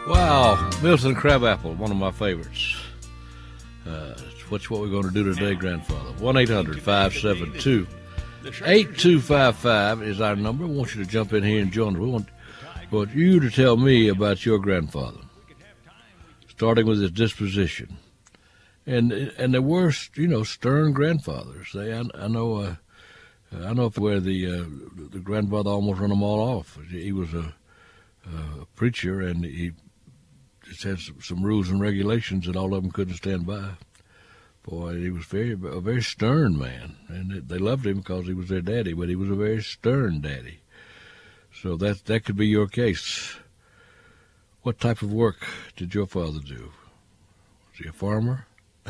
Wow, Milton Crabapple, one of my favorites. What's what we're going to do today, grandfather? 1-800-572-8255 is our number. I want you to jump in here and join us. We want you to tell me about your grandfather, starting with his disposition. And there were, stern grandfathers. I know where the grandfather almost run them all off. He was a preacher, and he just had some rules and regulations that all of them couldn't stand by. Boy, he was a very stern man, and they loved him because he was their daddy, but he was a very stern daddy. So that could be your case. What type of work did your father do? Was he a farmer?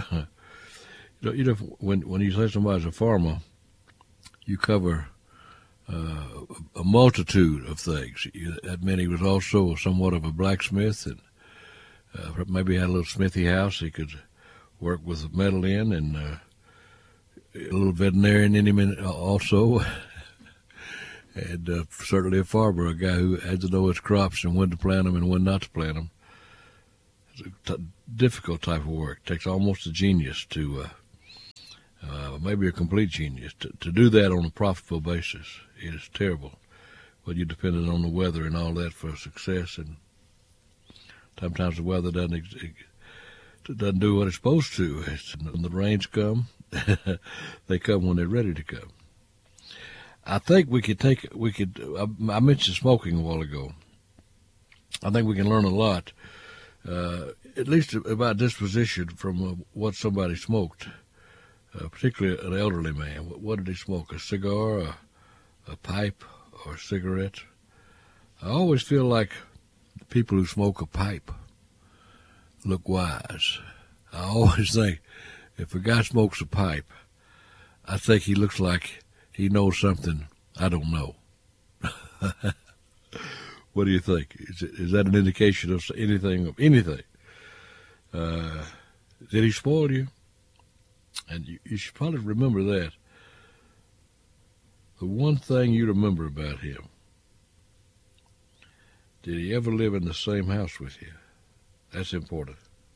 When you say somebody's a farmer, you cover a multitude of things. That meant he was also somewhat of a blacksmith, and maybe had a little smithy house he could work with metal in, and a little veterinarian in him also. And certainly a farmer, a guy who had to know his crops and when to plant them and when not to plant them. It's a difficult type of work. It takes almost a genius to, maybe a complete genius, to do that on a profitable basis. It is terrible. But you're dependent on the weather and all that for success, and sometimes the weather doesn't do what it's supposed to. When the rains come, they come when they're ready to come. I think I mentioned smoking a while ago. I think we can learn a lot, at least about disposition from what somebody smoked, particularly an elderly man. What did he smoke, a cigar, a pipe, or a cigarette? I always feel like the people who smoke a pipe look wise. I always think if a guy smokes a pipe, I think he looks like he knows something I don't know. What do you think? Is that an indication of anything? Did he spoil you? And you should probably remember that. The one thing you remember about him, did he ever live in the same house with you? That's important.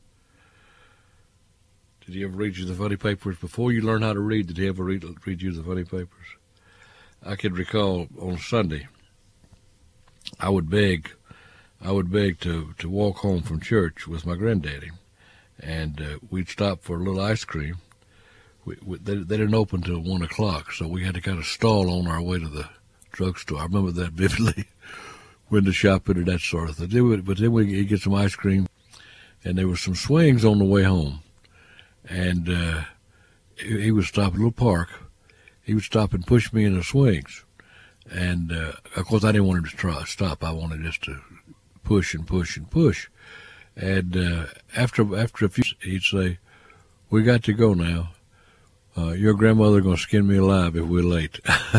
Did he ever read you the funny papers? Before you learned how to read, did he ever read you the funny papers? I can recall on Sunday, I would beg to walk home from church with my granddaddy, and we'd stop for a little ice cream. They didn't open till 1 o'clock, so we had to kind of stall on our way to the drugstore. I remember that vividly, window shopping and that sort of thing. But then we'd get some ice cream, and there were some swings on the way home. And he would stop at a little park. He would stop and push me in the swings. And, of course, I didn't want him to stop. I wanted just to push and push and push. And after a few, he'd say, "We got to go now. Your grandmother going to skin me alive if we're late."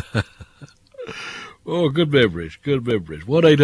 Oh, good memories, good memories.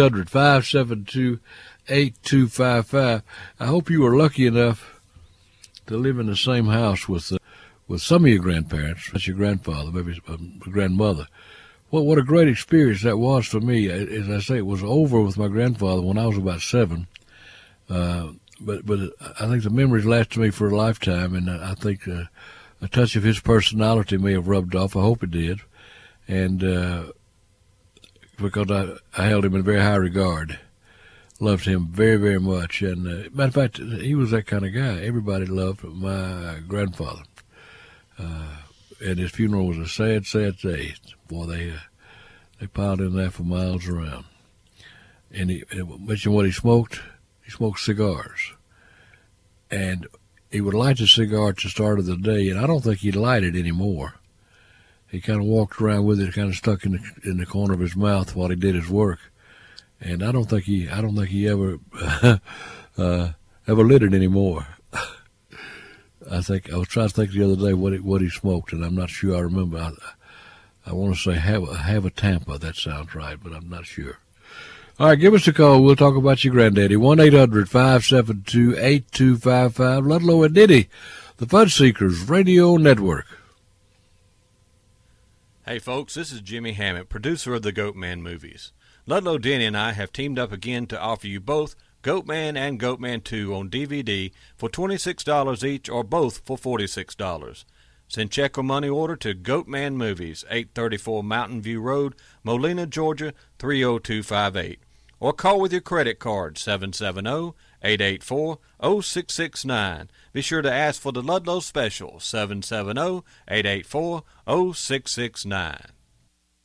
1-800-572-8255. I hope you were lucky enough to live in the same house with some of your grandparents. That's your grandfather, maybe a grandmother. Well, what a great experience that was for me. As I say, it was over with my grandfather when I was about 7. But I think the memories lasted me for a lifetime, and I think a touch of his personality may have rubbed off. I hope it did. And because I held him in very high regard. Loved him very, very much. And matter of fact, he was that kind of guy. Everybody loved my grandfather. And his funeral was a sad, sad day. Boy, they piled in there for miles around. And he mentioned what he smoked. He smoked cigars. And he would light the cigar at the start of the day, and I don't think he'd light it anymore. He kind of walked around with it, kind of stuck in the corner of his mouth while he did his work. And I don't think he ever ever lit it anymore. I was trying to think the other day what he smoked, and I'm not sure I remember. I want to say have a Tampa. That sounds right, but I'm not sure. All right, give us a call. We'll talk about your granddaddy. 1-800-572-8255. Ludlow and Diddy, the Fun Seekers Radio Network. Hey, folks, this is Jimmy Hammett, producer of the Goatman movies. Ludlow Denny and I have teamed up again to offer you both Goatman and Goatman 2 on DVD for $26 each or both for $46. Send check or money order to Goatman Movies, 834 Mountain View Road, Molina, Georgia, 30258. Or call with your credit card, 770-884-0669. Be sure to ask for the Ludlow Special, 770-884-0669.